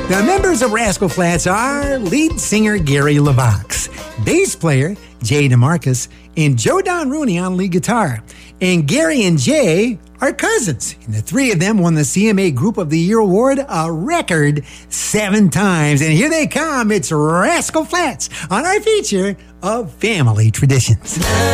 The members of Rascal Flatts are lead singer Gary LaVox, bass player Jay DeMarcus, and Joe Don Rooney on lead guitar. And Gary and Jay are cousins, and the three of them won the CMA Group of the Year award a record 7 times. And here they come. It's Rascal Flatts on our feature of family traditions.